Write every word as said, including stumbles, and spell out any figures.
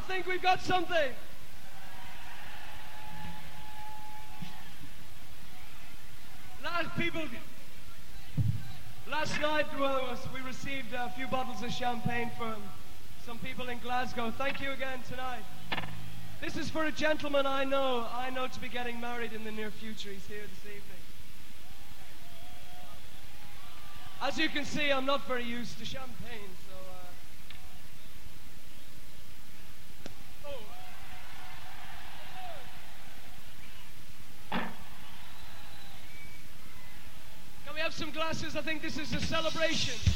think we've got something. Last people, last night well, we received a few bottles of champagne from some people in Glasgow. Thank you again tonight. This is for a gentleman I know, I know to be getting married in the near future. He's here this evening. As you can see, I'm not very used to champagne, so... Uh... Oh. Can we have some glasses? I think this is a celebration.